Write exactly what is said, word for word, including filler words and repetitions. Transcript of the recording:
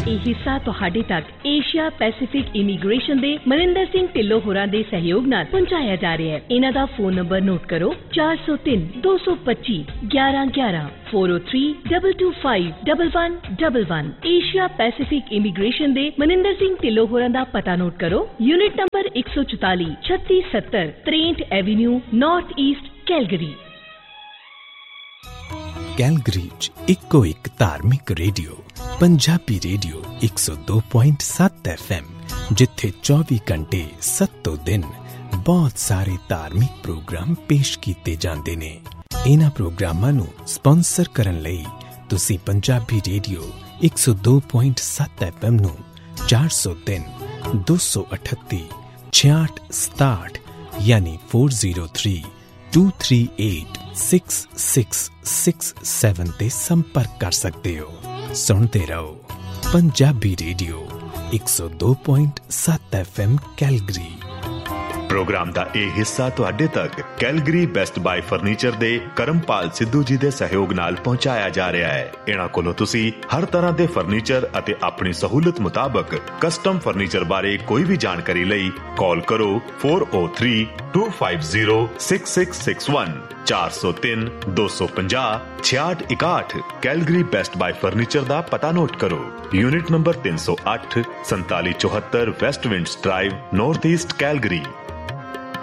ਇਹ ਹਿੱਸਾ ਤੁਹਾਡੇ ਤੱਕ ਏਸ਼ੀਆ ਪੈਸੀਫਿਕ ਇਮੀਗ੍ਰੇਸ਼ਨ ਦੇ ਮਨਿੰਦਰ ਸਿੰਘ ਢਿੱਲੋਂ ਹੋਰਾਂ ਦੇ ਸਹਿਯੋਗ ਨਾਲ ਪਹੁੰਚਾਇਆ ਜਾ ਰਿਹਾ ਹੈ। ਇਹਨਾਂ ਦਾ ਫੋਨ ਨੰਬਰ ਨੋਟ ਕਰੋ ਚਾਰ ਸੌ ਤਿੰਨ ਦੋ ਸੌ ਪੱਚੀ ਗਿਆਰਾਂ ਗਿਆਰਾਂ four oh three two two five one one one one। Asia Pacific immigration ਦੇ ਮਨਿੰਦਰ ਸਿੰਘ ਢਿੱਲੋਂ ਹੋਰਾਂ ਦਾ ਪਤਾ ਨੋਟ ਕਰੋ। ਯੂਨਿਟ ਨੰਬਰ ਇੱਕ ਸੌ ਚੁਤਾਲੀ ਛੱਤੀ ਸੱਤਰ ਤਰੇਂਹਠ avenue north East Calgary. Calgary 'ਚ ਇੱਕੋ ਇੱਕ ਧਾਰਮਿਕ ਰੇਡੀਓ ਪੰਜਾਬੀ ਰੇਡੀਓ ਇੱਕ ਸੌ ਦੋ ਪੁਆਇੰਟ ਸੱਤ ਐਫ ਐਮ, ਜਿੱਥੇ ਚੌਵੀ ਘੰਟੇ ਸੱਤੋਂ ਦਿਨ ਬਹੁਤ ਸਾਰੇ ਧਾਰਮਿਕ ਪ੍ਰੋਗਰਾਮ ਪੇਸ਼ ਕੀਤੇ ਜਾਂਦੇ ਨੇ। ਇਹਨਾਂ ਪ੍ਰੋਗਰਾਮਾਂ ਨੂੰ ਸਪਾਂਸਰ ਕਰਨ ਲਈ ਤੁਸੀਂ ਪੰਜਾਬੀ ਰੇਡੀਓ ਇੱਕ ਸੌ ਦੋ ਪੁਆਇੰਟ ਸੱਤ ਐਫ ਐਮ ਨੂੰ ਚਾਰ ਸੌ ਤਿੰਨ ਦੋ ਸੌ ਅਠੱਤੀ ਛਿਆਹਠ ਸਤਾਹਠ ਯਾਨੀ four oh three two three eight six six six seven ਤੇ ਸੰਪਰਕ ਕਰ ਸਕਦੇ ਹੋ। ਸੁਣਦੇ ਰਹੋ ਪੰਜਾਬੀ ਰੇਡੀਓ ਇੱਕ ਸੌ ਦੋ ਪੁਆਇੰਟ ਸੱਤ ਐਫ ਐਮ ਕੈਲਗਰੀ। ਪ੍ਰੋਗਰਾਮ ਦਾ ਇਹ ਹਿੱਸਾ ਤੁਹਾਡੇ ਤੱਕ ਕੈਲਗਰੀ ਬੈਸਟ ਬਾਏ ਫਰਨੀਚਰ ਦੇ ਕਰਮਪਾਲ ਸਿੱਧੂ ਜੀ ਦੇ ਸਹਿਯੋਗ ਨਾਲ ਪਹੁੰਚਾਇਆ ਜਾ ਰਿਹਾ ਹੈ। ਇਹਨਾਂ ਕੋਲੋਂ ਤੁਸੀਂ ਹਰ ਤਰ੍ਹਾਂ ਦੇ ਫਰਨੀਚਰ ਅਤੇ ਆਪਣੀ ਸਹੂਲਤ ਮੁਤਾਬਕ ਕਸਟਮ ਫਰਨੀਚਰ ਬਾਰੇ ਕੋਈ ਵੀ ਜਾਣਕਾਰੀ ਲਈ ਕਾਲ ਕਰੋ four oh three two five zero six six six one ਚਾਰ ਸੌ ਤਿੰਨ ਦੋ ਸੌ ਪੰਜਾਹ ਛਿਆਹਠ ਇਕਾਹਠ। ਕੈਲਗਰੀ ਬੈਸਟ ਬਾਏ ਫਰਨੀਚਰ ਦਾ ਪਤਾ ਨੋਟ ਕਰੋ। ਯੂਨਿਟ ਨੰਬਰ ਤਿੰਨ ਸੌ ਅੱਠ ਸੰਤਾਲੀ ਚੌਹੱਤਰ West winds drive north East Calgary.